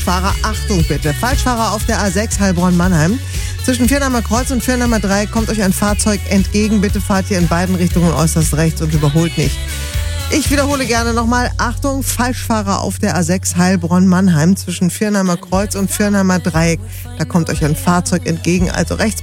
Fahrer, Achtung bitte. Falschfahrer auf der A6 Heilbronn-Mannheim. Zwischen Firnheimer Kreuz und Firnheimer Dreieck kommt euch ein Fahrzeug entgegen. Bitte fahrt ihr in beiden Richtungen äußerst rechts und überholt nicht. Ich wiederhole gerne nochmal. Achtung, Falschfahrer auf der A6 Heilbronn-Mannheim. Zwischen Firnheimer Kreuz und Firnheimer Dreieck. Da kommt euch ein Fahrzeug entgegen, also rechts